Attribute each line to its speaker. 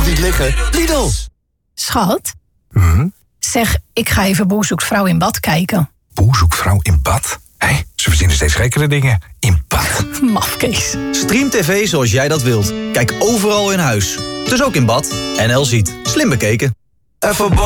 Speaker 1: toch niet liggen? Lidl!
Speaker 2: Schat? Zeg, ik ga even Boer zoekt vrouw in bad kijken.
Speaker 3: Boer zoekt vrouw in bad? Hé, ze verzinnen steeds gekkere dingen. In bad.
Speaker 2: Mafkees.
Speaker 4: Stream TV zoals jij dat wilt. Kijk overal in huis. Dus ook in bad. NL Ziet. Slim bekeken.
Speaker 1: Even